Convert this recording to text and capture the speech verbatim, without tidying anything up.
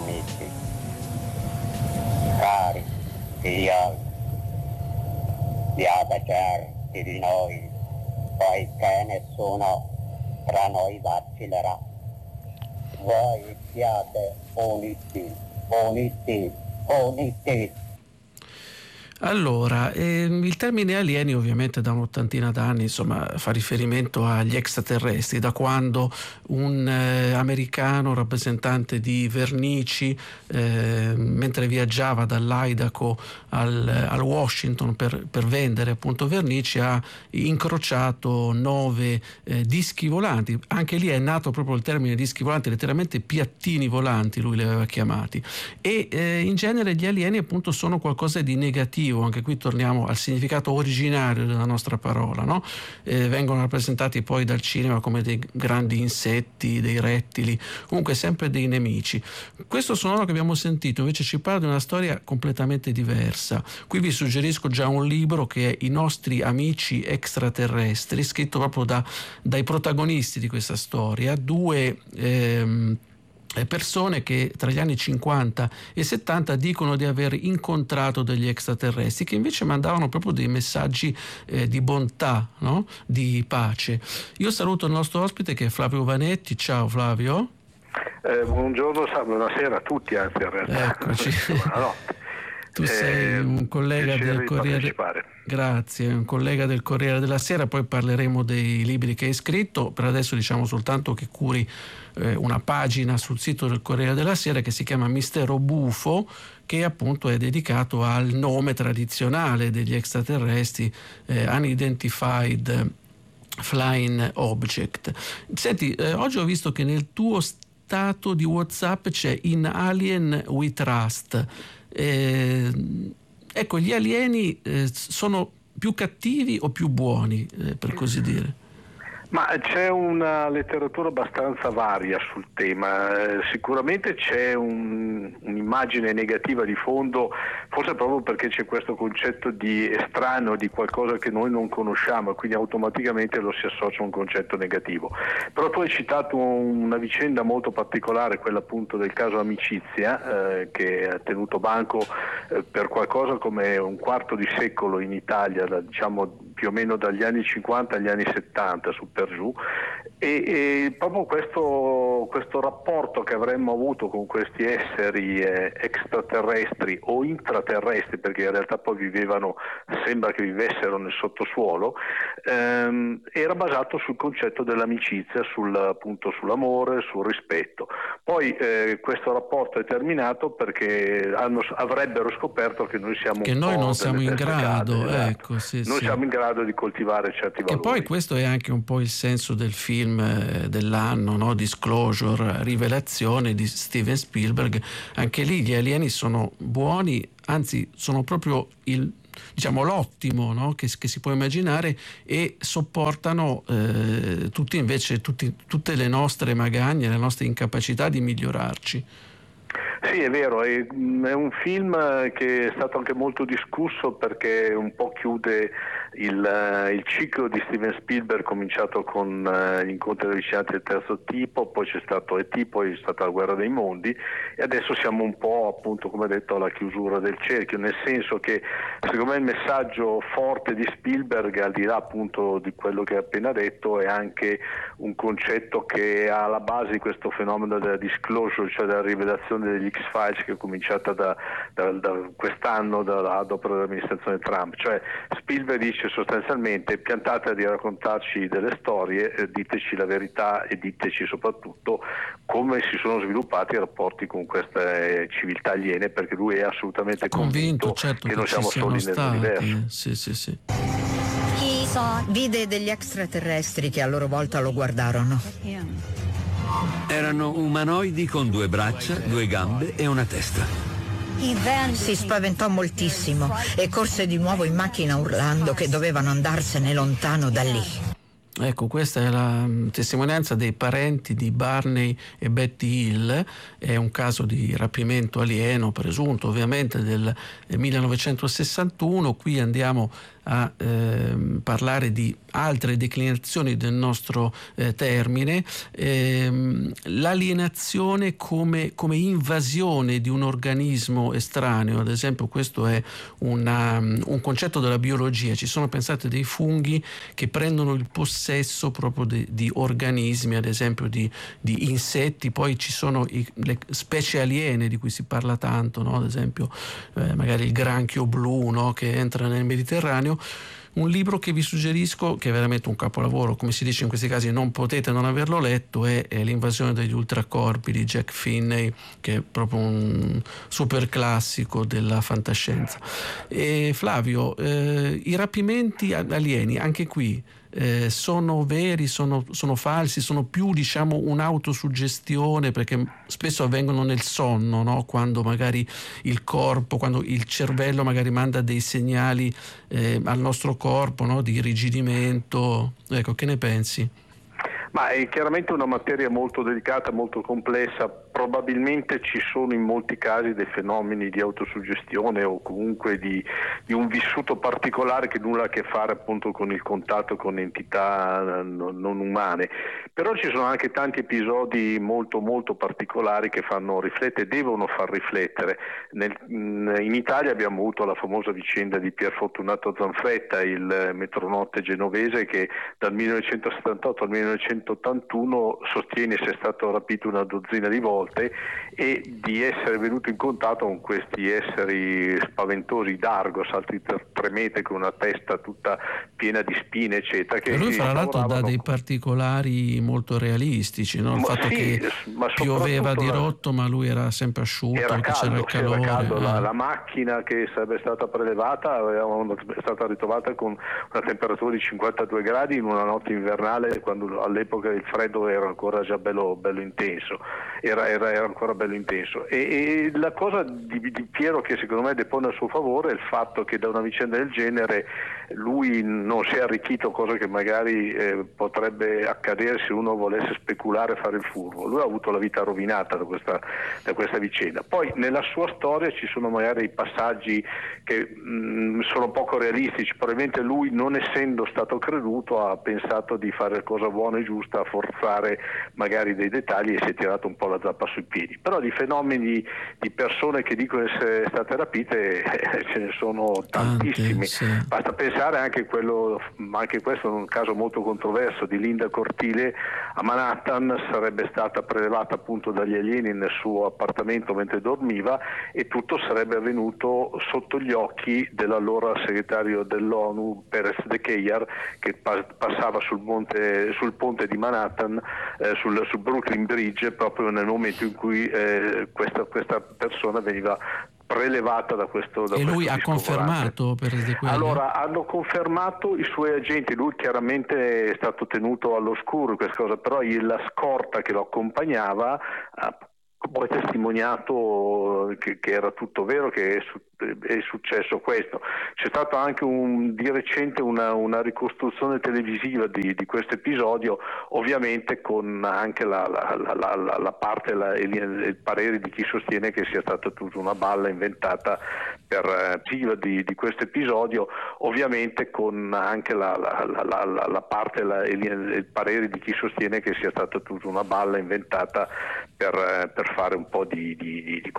amici, cari figlioli, siate certi di noi, poiché nessuno tra noi vacillerà. Voi siate uniti, uniti, uniti. Allora, ehm, il termine alieni ovviamente da un'ottantina d'anni insomma fa riferimento agli extraterrestri, da quando un eh, americano rappresentante di vernici eh, mentre viaggiava dall'Idaho al, al Washington per, per vendere appunto vernici ha incrociato nove eh, dischi volanti. Anche lì è nato proprio il termine dischi volanti, letteralmente piattini volanti lui li aveva chiamati, e eh, in genere gli alieni appunto sono qualcosa di negativo. Anche qui torniamo al significato originario della nostra parola, no? Eh, vengono rappresentati poi dal cinema come dei grandi insetti, dei rettili, comunque sempre dei nemici. Questo sonoro che abbiamo sentito invece ci parla di una storia completamente diversa. Qui vi suggerisco già un libro che è I nostri amici extraterrestri, scritto proprio da, dai protagonisti di questa storia, due ehm, persone che tra gli anni cinquanta e settanta dicono di aver incontrato degli extraterrestri che invece mandavano proprio dei messaggi eh, di bontà, no? Di pace. Io saluto il nostro ospite che è Flavio Vanetti. Ciao Flavio. Eh, buongiorno, buonasera a tutti, anzi in realtà. Eccoci. Buonanotte. Tu sei un collega del Corriere. Grazie, un collega del Corriere della Sera, poi parleremo dei libri che hai scritto. Per adesso diciamo soltanto che curi eh, una pagina sul sito del Corriere della Sera che si chiama Mistero Bufo, che appunto è dedicato al nome tradizionale degli extraterrestri, eh, Unidentified Flying Object. Senti, eh, oggi ho visto che nel tuo stato di WhatsApp c'è In Alien We Trust. Eh, ecco, gli alieni eh, sono più cattivi o più buoni, eh, per così dire? Ma c'è una letteratura abbastanza varia sul tema, eh, sicuramente c'è un, un'immagine negativa di fondo, forse proprio perché c'è questo concetto di estraneo, di qualcosa che noi non conosciamo, e quindi automaticamente lo si associa a un concetto negativo. Però tu hai citato una vicenda molto particolare, quella appunto del caso Amicizia, eh, che ha tenuto banco eh, per qualcosa come un quarto di secolo in Italia, da, diciamo più o meno dagli anni cinquanta agli anni settanta, su per giù, e, e proprio questo, questo rapporto che avremmo avuto con questi esseri eh, extraterrestri o intraterrestri, perché in realtà poi vivevano, sembra che vivessero nel sottosuolo, ehm, era basato sul concetto dell'amicizia, sul, appunto sull'amore, sul rispetto. Poi eh, questo rapporto è terminato perché hanno, avrebbero scoperto che noi siamo che un noi po' non siamo in grado, cade, esatto. ecco, sì, noi sì. siamo in grado di coltivare certi che valori. Poi questo è anche un po' il senso del film eh, dell'anno, no? Disclosure, Rivelazione di Steven Spielberg. Anche lì gli alieni sono buoni, anzi sono proprio il diciamo l'ottimo, no? che, che si può immaginare, e sopportano eh, tutti invece tutti, tutte le nostre magagne, le nostre incapacità di migliorarci. Sì, è vero, è, è un film che è stato anche molto discusso perché un po' chiude il, il ciclo di Steven Spielberg, cominciato con uh, gli incontri ravvicinati del terzo tipo, poi c'è stato E T, poi è stata la Guerra dei Mondi, e adesso siamo un po', appunto, come detto, alla chiusura del cerchio, nel senso che secondo me il messaggio forte di Spielberg, al di là appunto di quello che hai appena detto, è anche un concetto che ha alla base di questo fenomeno della disclosure, cioè della rivelazione degli X-Files, che è cominciata da, da, da quest'anno, da, dopo l'amministrazione Trump. Cioè Spielberg dice sostanzialmente: piantate di raccontarci delle storie, eh, diteci la verità e diteci soprattutto come si sono sviluppati i rapporti con queste civiltà aliene, perché lui è assolutamente convinto, convinto certo, che, che non siamo soli stati. nell'universo. Sì, sì, sì. Vide degli extraterrestri che a loro volta lo guardarono. Erano umanoidi con due braccia, due gambe e una testa. Si spaventò moltissimo e corse di nuovo in macchina urlando che dovevano andarsene lontano da lì. Ecco, questa è la testimonianza dei parenti di Barney e Betty Hill. È un caso di rapimento alieno, presunto ovviamente, del millenovecentosessantuno. Qui andiamo a eh, parlare di altre declinazioni del nostro eh, termine, ehm, l'alienazione come, come invasione di un organismo estraneo. Ad esempio, questo è una, un concetto della biologia. Ci sono, pensate, dei funghi che prendono il possesso proprio di, di organismi, ad esempio di, di insetti. Poi ci sono i, le specie aliene di cui si parla tanto, no? Ad esempio eh, magari il granchio blu, no? Che entra nel Mediterraneo. Un libro che vi suggerisco, che è veramente un capolavoro, come si dice in questi casi, non potete non averlo letto, è, è L'invasione degli ultracorpi di Jack Finney, che è proprio un super classico della fantascienza. E Flavio, eh, i rapimenti alieni, anche qui, Eh, sono veri, sono, sono falsi, sono più, diciamo, un'autosuggestione, perché spesso avvengono nel sonno, no? Quando magari il corpo, quando il cervello magari manda dei segnali eh, al nostro corpo, no? Di irrigidimento. Ecco, che ne pensi? Ma è chiaramente una materia molto delicata, molto complessa. Probabilmente ci sono in molti casi dei fenomeni di autosuggestione o comunque di, di un vissuto particolare che nulla ha a che fare appunto con il contatto con entità non, non umane. Però ci sono anche tanti episodi molto molto particolari che fanno riflettere, devono far riflettere. Nel, in Italia abbiamo avuto la famosa vicenda di Pier Fortunato Zanfretta, il metronotte genovese, che dal millenovecentosettantotto al millenovecentottantuno sostiene sia stato rapito una dozzina di volte e di essere venuto in contatto con questi esseri spaventosi, Dargos, alti tre metri, con una testa tutta piena di spine, eccetera. Che e lui fra l'altro dà dei particolari molto realistici, no? Il ma fatto sì, che pioveva di rotto, ma lui era sempre asciutto, era che caldo, c'era il calore. Era caldo. Eh. La, la macchina che sarebbe stata prelevata è stata ritrovata con una temperatura di cinquantadue gradi in una notte invernale, quando all'epoca il freddo era ancora già bello, bello intenso, era, era, era ancora bello intenso. E, e la cosa di, di Piero che secondo me depone a suo favore è il fatto che da una vicenda del genere lui non si è arricchito, cosa che magari eh, potrebbe accadere se uno volesse speculare e fare il furbo. Lui ha avuto la vita rovinata da questa, da questa vicenda. Poi nella sua storia ci sono magari dei passaggi che mh, sono poco realistici. Probabilmente lui, non essendo stato creduto, ha pensato di fare cosa buona e giusta, a forzare magari dei dettagli, e si è tirato un po' la zappa sui piedi. Però di fenomeni di persone che dicono essere state rapite eh, ce ne sono tantissimi. Sì. Basta pensare anche quello, anche questo è un caso molto controverso, di Linda Cortile a Manhattan. Sarebbe stata prelevata appunto dagli alieni nel suo appartamento mentre dormiva, e tutto sarebbe avvenuto sotto gli occhi dell'allora segretario dell'ONU Perez de Cuellar, che pa- passava sul, monte, sul ponte di Manhattan, eh, sul, sul Brooklyn Bridge, proprio nel momento in cui eh, questa, questa persona veniva prelevata da questo da e lui questo ha confermato per allora hanno confermato i suoi agenti. Lui chiaramente è stato tenuto all'oscuro in questa cosa, però la scorta che lo accompagnava ha poi testimoniato che, che era tutto vero, che è, su, è successo questo. C'è stato anche un, di recente una, una ricostruzione televisiva di, di questo episodio, ovviamente con anche la, la, la, la, la parte, la, il, il parere di chi sostiene che sia stata tutta una balla inventata per eh, di, di questo episodio, ovviamente con anche la, la, la, la, la parte, la, il, il parere di chi sostiene che sia stata tutta una balla inventata per, per fare un po' di, di, di